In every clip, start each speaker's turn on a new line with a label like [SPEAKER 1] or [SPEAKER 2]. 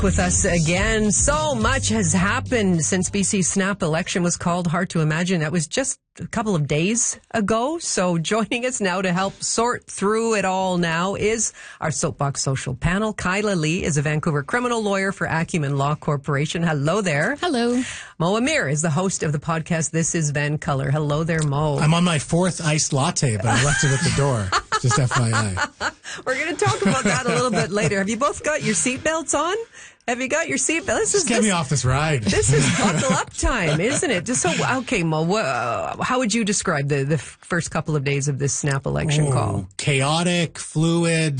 [SPEAKER 1] With us again. So much has happened since BC's snap election was called. Hard to imagine. That was just a couple of days ago. So joining us now to help sort through it all now is our Soapbox Social panel. Kyla Lee is a Vancouver criminal lawyer for Acumen Law Corporation. Hello there.
[SPEAKER 2] Hello.
[SPEAKER 1] Mo Amir is the host of the podcast This is Van Color. Hello there, Mo.
[SPEAKER 3] I'm on my fourth iced latte, but I left it at the door. Just FYI.
[SPEAKER 1] We're going to talk about that a little bit later. Have you both got your seatbelts on? Have you got your seatbelt?
[SPEAKER 3] Just get me off this ride.
[SPEAKER 1] This is buckle up time, isn't it? Just so, okay, Mo, how would you describe the first couple of days of this snap election call?
[SPEAKER 3] Chaotic, fluid,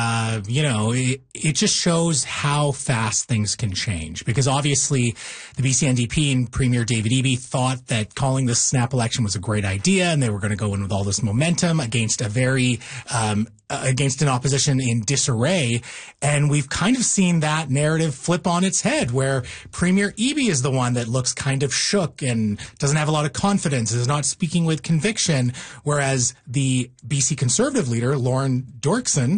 [SPEAKER 3] it just shows how fast things can change. Because obviously the BC NDP and Premier David Eby thought that calling this snap election was a great idea and they were going to go in with all this momentum against a very, against an opposition in disarray. And we've kind of seen that narrative flip on its head, where Premier Eby is the one that looks kind of shook and doesn't have a lot of confidence, is not speaking with conviction, whereas the BC Conservative leader, Lorne Dorkson,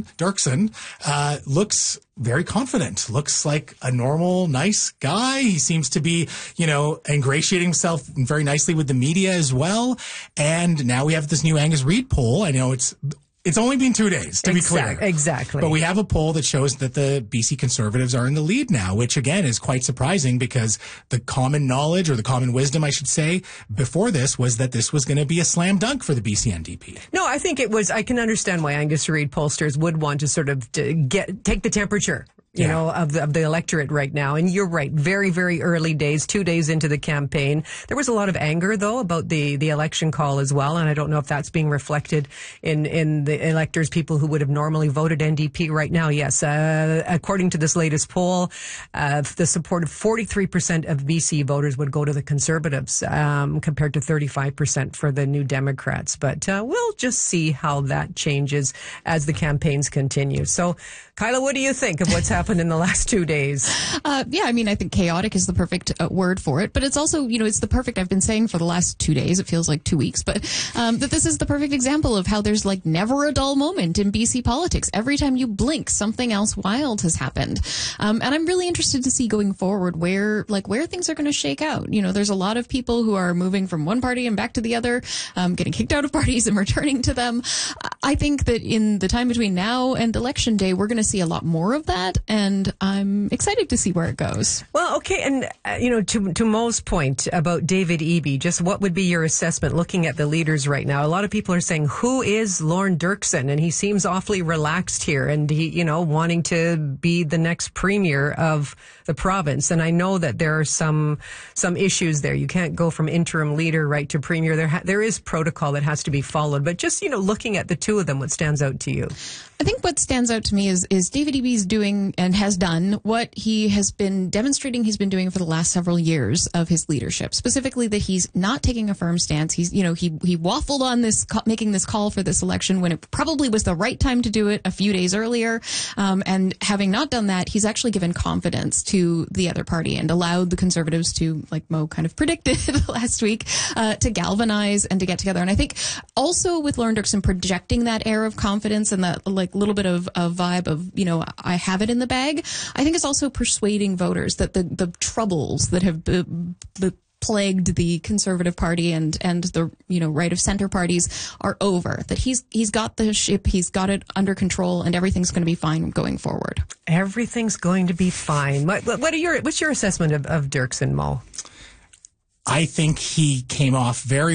[SPEAKER 3] looks very confident, looks like a normal, nice guy. He seems to be, ingratiating himself very nicely with the media as well. And now we have this new Angus Reid poll. I know it's only been 2 days, to be clear.
[SPEAKER 1] Exactly.
[SPEAKER 3] But we have a poll that shows that the BC Conservatives are in the lead now, which again is quite surprising because the common knowledge, or the common wisdom, I should say, before this was that this was going to be a slam dunk for the BC NDP.
[SPEAKER 1] No, I think it was. I can understand why Angus Reid pollsters would want to sort of take the temperature, of the electorate right now. And you're right. Very, very early days, 2 days into the campaign. There was a lot of anger, though, about the election call as well. And I don't know if that's being reflected in the electors, people who would have normally voted NDP right now. Yes. According to this latest poll, the support of 43% of BC voters would go to the Conservatives, compared to 35% for the New Democrats. But we'll just see how that changes as the campaigns continue. So, Kyla, what do you think of what's happened in the last 2 days?
[SPEAKER 2] I think chaotic is the perfect word for it. But it's also, it's the perfect, I've been saying for the last 2 days, it feels like 2 weeks, but that this is the perfect example of how there's like never a dull moment in BC politics. Every time you blink, something else wild has happened. And I'm really interested to see going forward where things are going to shake out. There's a lot of people who are moving from one party and back to the other, getting kicked out of parties and returning to them. I think that in the time between now and election day, we're going to see a lot more of that, and I'm excited to see where it goes.
[SPEAKER 1] Well, okay, and to Mo's point about David Eby, just what would be your assessment looking at the leaders right now? A lot of people are saying, who is Lorne Dorkson? And he seems awfully relaxed here, and he, wanting to be the next premier of the province. And I know that there are some issues there. You can't go from interim leader right to premier. There is protocol that has to be followed. But just, looking at the two of them, what stands out to you?
[SPEAKER 2] I think what stands out to me is David Eby's doing and has done what he has been demonstrating he's been doing for the last several years of his leadership. Specifically that he's not taking a firm stance. He's, he waffled on this, making this call for this election when it probably was the right time to do it a few days earlier. And having not done that, he's actually given confidence to the other party and allowed the Conservatives to, like Mo kind of predicted last week, to galvanize and to get together. And I think also with Lorne Dorkson projecting that air of confidence and that little bit of a vibe of, I have it in the bag, I think it's also persuading voters that the troubles that have plagued the Conservative Party and the right of center parties are over, that he's got the ship, he's got it under control, and everything's going to be fine going forward.
[SPEAKER 1] Everything's going to be fine. What's your assessment of Dorkson, Mo?
[SPEAKER 3] I think he came off very